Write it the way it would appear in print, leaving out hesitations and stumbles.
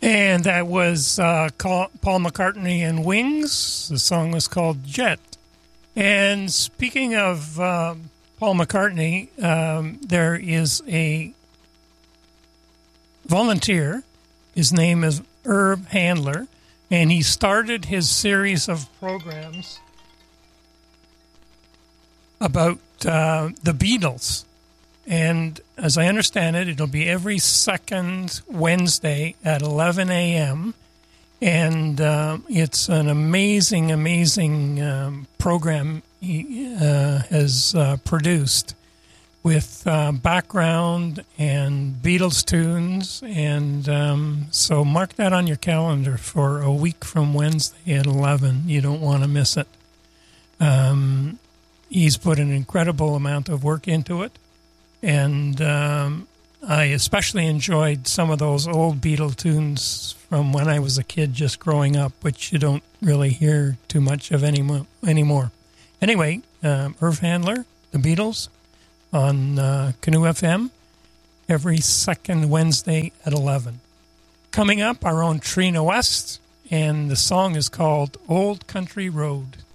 And that was Paul McCartney and Wings. The song was called Jet. And speaking of Paul McCartney, there is a volunteer. His name is Herb Handler, and he started his series of programs about the Beatles. And as I understand it, it'll be every second Wednesday at 11 a.m. And it's an amazing, amazing program he has produced with background and Beatles tunes. And so mark that on your calendar for a week from Wednesday at 11. You don't want to miss it. He's put an incredible amount of work into it. And I especially enjoyed some of those old Beatle tunes from when I was a kid just growing up, which you don't really hear too much of anymore. Anyway, Herb Handler, the Beatles, on Canoe FM, every second Wednesday at 11. Coming up, our own Trina West, and the song is called Old Country Road.